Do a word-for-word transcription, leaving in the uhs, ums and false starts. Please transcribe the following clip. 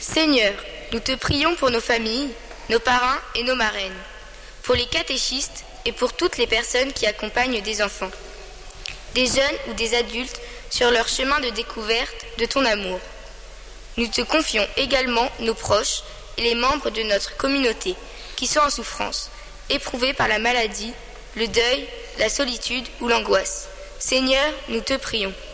Seigneur, nous te prions pour nos familles, nos parrains et nos marraines, pour les catéchistes et pour toutes les personnes qui accompagnent des enfants, des jeunes ou des adultes sur leur chemin de découverte de ton amour. Nous te confions également nos proches et les membres de notre communauté qui sont en souffrance, éprouvés par la maladie, le deuil, la solitude ou l'angoisse. Seigneur, nous te prions.